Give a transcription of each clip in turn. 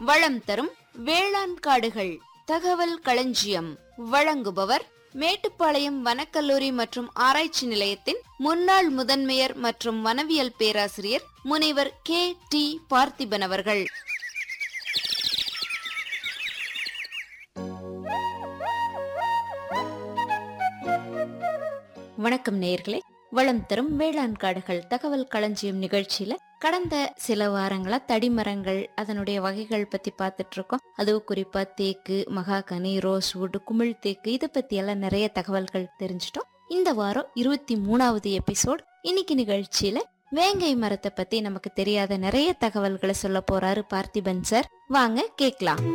வளம் தரும் வேளாண் காடுகள் தகவல் களஞ்சியம். வழங்குபவர் மேட்டுப்பாளையம் வனக்கல்லூரி மற்றும் ஆராய்ச்சி நிலையத்தின் முன்னாள் முதன்மையர் மற்றும் வனவியல் பேராசிரியர் முனைவர் K.T. பார்த்திபன் அவர்கள். வணக்கம் நேயர்களே. வளம் தரும் வேளாண் காடுகள் தகவல் களஞ்சியம் நிகழ்ச்சியில கடந்த சில வாரங்களா தடிமரங்கள் அதனுடைய வகைகள் பத்தி பார்த்துட்டு இருக்கோம். அதுவும் குறிப்பா தேக்கு, மகாகனி, ரோஸ்வுட், குமிழ் தேக்கு இதை பத்தி எல்லாம் நிறைய தகவல்கள் தெரிஞ்சிட்டோம். இந்த வாரம் 23வது எபிசோட். இன்னைக்கு நிகழ்ச்சியில வேங்கை மரத்தை பத்தி நமக்கு தெரியாத நிறைய தகவல்களை சொல்ல போறாரு பார்த்திபன் சார். வாங்க கேட்கலாம்.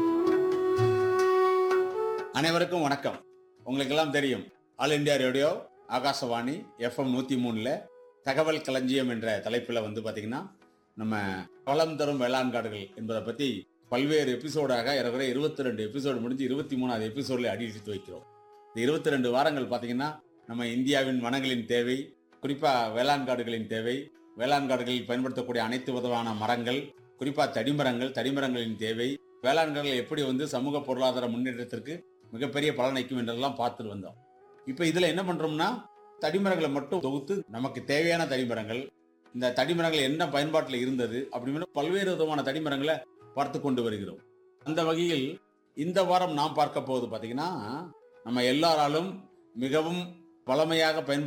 அனைவருக்கும் வணக்கம். உங்களுக்கு எல்லாம் தெரியும், all India radio Akashvani FM 103 தகவல் களஞ்சியம் என்ற தலைப்பில் பார்த்தீங்கன்னா நம்ம வளம் தரும் வேளாண் காடுகள் என்பதை பற்றி பல்வேறு எபிசோடாக 22 எபிசோடு முடிஞ்சு 23வது எபிசோடில் அடியெடுத்து வைக்கிறோம். இந்த 22 வாரங்கள் பார்த்தீங்கன்னா நம்ம இந்தியாவின் வனங்களின் தேவை, குறிப்பாக வேளாண் காடுகளின் தேவை, வேளாண் காடுகளில் பயன்படுத்தக்கூடிய அனைத்து விதமான மரங்கள், குறிப்பாக தடிமரங்களின் தேவை, வேளாண் காடுகள் எப்படி சமூக பொருளாதார முன்னேற்றத்திற்கு மிகப்பெரிய பலனளிக்கும் என்றெல்லாம் பார்த்துட்டு வந்தோம். இப்போ இதில் என்ன பண்ணுறோம்னா தடிமரங்களை மட்டும் தொகுத்து நமக்கு தேவையான தடிமரங்கள், இந்த தடிமரங்கள் என்ன பயன்பாட்டில் இருந்தது அப்படின்னு பல்வேறு விதமான தடிமரங்களை பார்த்து கொண்டு வருகிறோம். அந்த வகையில் இந்த வாரம் நாம் பார்க்க போவது பார்த்தீங்கன்னா நம்ம எல்லாராலும் மிகவும் பழமையாக பயன்படுத்த